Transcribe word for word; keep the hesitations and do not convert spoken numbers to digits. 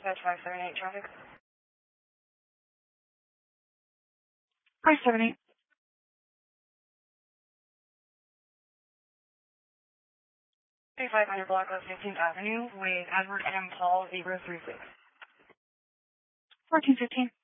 Dispatch five seven eight traffic. five seven eight. thirty-five hundred block of fifteenth Avenue with Edward M. Paul zero three six. fourteen fifteen.